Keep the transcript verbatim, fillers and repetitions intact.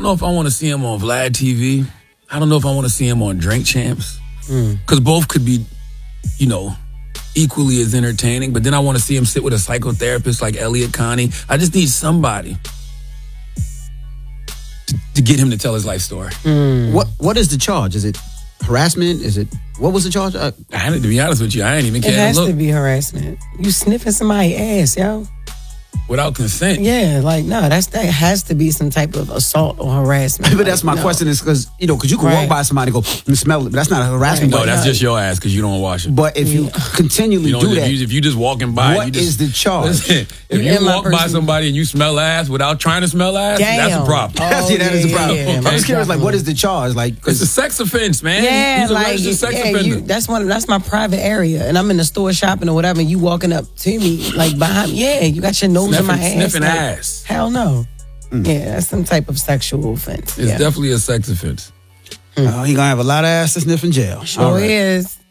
know if I want to see him on Vlad T V. I don't know if I want to see him on Drink Champs. Because mm. both could be, you know, equally as entertaining. But then I want to see him sit with a psychotherapist like Elliot Connie. I just need somebody to, to get him to tell his life story. Mm. What What is the charge? Is it harassment? Is it, what was the charge? Uh, I had to be honest with you. I ain't even care to look. It has to be harassment. You sniffing somebody's ass, yo. Without consent. Yeah, like, no, that's that has to be some type of assault or harassment. But like, that's my no. question is because, you know, because you can right. walk by somebody and go and smell it, but that's not a harassment. Right. No, that's not. just your ass because you don't wash it. But if you yeah. continually you do if that, you, if you just walking by, what you just, is the charge? Listen, if you, you walk by person. somebody and you smell ass without trying to smell ass, Damn. that's a problem. Oh, yeah, that yeah, is a problem. Yeah, yeah, I'm just curious, like, what is the charge? Like, it's a sex offense, man. Yeah, He's a like, registered sex yeah, offender. you, that's one. That's my private area, and I'm in the store shopping or whatever. And you walking up to me, like behind, yeah, you got your nose sniffing, in my ass, sniffing like, ass. Hell no. Mm. Yeah, that's some type of sexual offense. It's yeah. definitely a sex offense. Mm. Oh, he gonna have a lot of ass to sniff in jail. Sure right. is.